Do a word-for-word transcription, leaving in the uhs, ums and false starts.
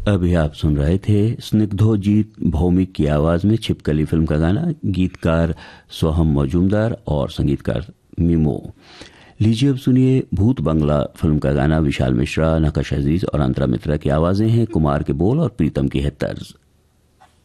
अभी आप सुन रहे थे स्निग्धोजीत भौमिक की आवाज में छिपकली फिल्म का गाना, गीतकार सोहम मौजूमदार और संगीतकार मीमो। लीजिए अब सुनिए भूत बंगला फिल्म का गाना, विशाल मिश्रा, नकश अजीज और अंतरा मित्रा की आवाजें हैं, कुमार के बोल और प्रीतम की है तर्ज।